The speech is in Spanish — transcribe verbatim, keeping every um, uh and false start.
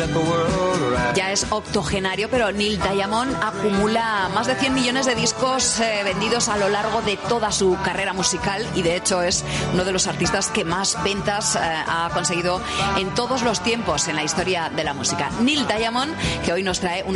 Ya es octogenario, pero Neil Diamond acumula más de cien millones de discos eh, vendidos a lo largo de toda su carrera musical y de hecho es uno de los artistas que más ventas eh, ha conseguido en todos los tiempos en la historia de la música. Neil Diamond, que hoy nos trae un